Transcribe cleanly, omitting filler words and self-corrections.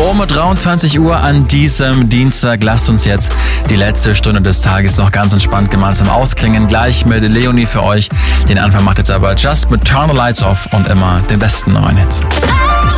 Um 23 Uhr an diesem Dienstag lasst uns jetzt die letzte Stunde des Tages noch ganz entspannt gemeinsam ausklingen. Gleich mit Leonie für euch. Den Anfang macht jetzt aber Just mit Turn the Lights Off und immer den besten neuen Hits.